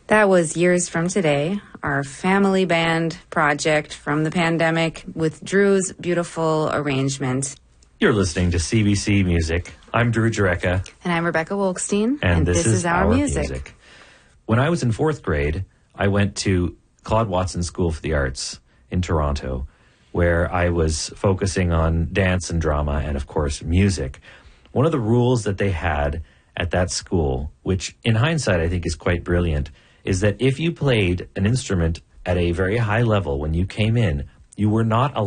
That was Years From Today, our family band project from the pandemic with Drew's beautiful arrangement. You're listening to CBC Music. I'm Drew Jureka. And I'm Rebecca Wolkstein. And this is our music. When I was in fourth grade, I went to Claude Watson School for the Arts in Toronto, where I was focusing on dance and drama and, of course, music. One of the rules that they had at that school, which in hindsight I think is quite brilliant, is that if you played an instrument at a very high level when you came in, you were not allowed